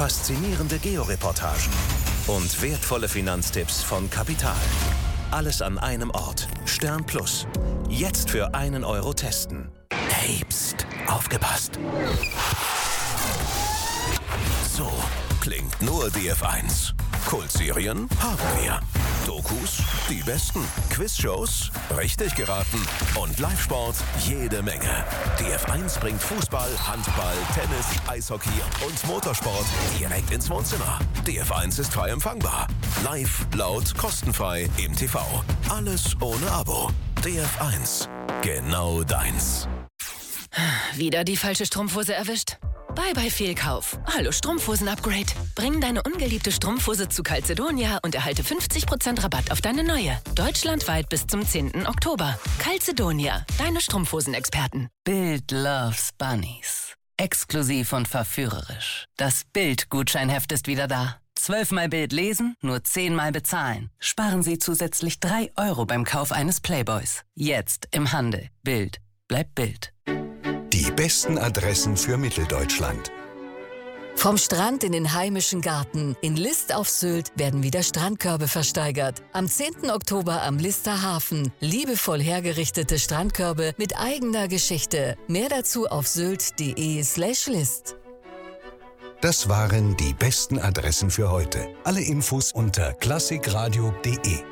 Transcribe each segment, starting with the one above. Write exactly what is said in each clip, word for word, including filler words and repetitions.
faszinierende Georeportagen und wertvolle Finanztipps von Kapital. Alles an einem Ort. Stern Plus. Jetzt für einen Euro testen. Hey, pst, aufgepasst. So klingt nur D F eins. Kultserien haben wir. Dokus, die besten. Quizshows, richtig geraten. Und Live-Sport, jede Menge. D F eins bringt Fußball, Handball, Tennis, Eishockey und Motorsport direkt ins Wohnzimmer. D F eins ist frei empfangbar. Live, laut, kostenfrei im T V. Alles ohne Abo. D F eins. Genau deins. Wieder die falsche Strumpfhose erwischt? Bye bye Fehlkauf. Hallo Strumpfhosen-Upgrade. Bring deine ungeliebte Strumpfhose zu Calzedonia und erhalte fünfzig Prozent Rabatt auf deine neue. Deutschlandweit bis zum zehnten Oktober. Calzedonia, deine Strumpfhosen-Experten. Bild loves Bunnies. Exklusiv und verführerisch. Das Bild-Gutscheinheft ist wieder da. Zwölfmal Bild lesen, nur zehnmal bezahlen. Sparen Sie zusätzlich drei Euro beim Kauf eines Playboys. Jetzt im Handel. Bild. Bleibt Bild. Die besten Adressen für Mitteldeutschland. Vom Strand in den heimischen Garten. In List auf Sylt werden wieder Strandkörbe versteigert. Am zehnten Oktober am Lister Hafen. Liebevoll hergerichtete Strandkörbe mit eigener Geschichte. Mehr dazu auf sylt.de slash list. Das waren die besten Adressen für heute. Alle Infos unter klassikradio punkt de.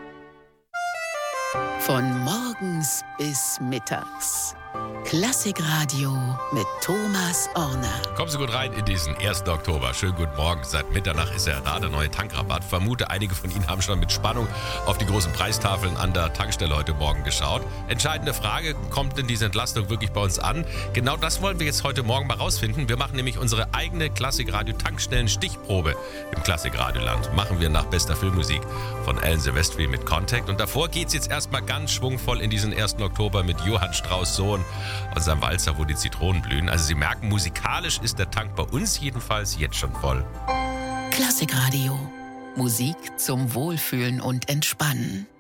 Von morgens bis mittags. Klassikradio mit Thomas Orner. Kommen Sie gut rein in diesen ersten Oktober. Schönen guten Morgen. Seit Mitternacht ist ja da der neue Tankrabatt. Vermute, einige von Ihnen haben schon mit Spannung auf die großen Preistafeln an der Tankstelle heute Morgen geschaut. Entscheidende Frage, kommt denn diese Entlastung wirklich bei uns an? Genau das wollen wir jetzt heute Morgen mal rausfinden. Wir machen nämlich unsere eigene Klassikradio-Tankstellen-Stichprobe im Klassikradioland. Machen wir nach bester Filmmusik von Alan Silvestri mit Contact. Und davor geht es jetzt erstmal ganz schwungvoll in diesen ersten Oktober mit Johann Strauss Sohn und seinem Walzer, wo die Zitronen blühen. Also Sie merken, musikalisch ist der Tank bei uns jedenfalls jetzt schon voll. Klassikradio. Musik zum Wohlfühlen und Entspannen.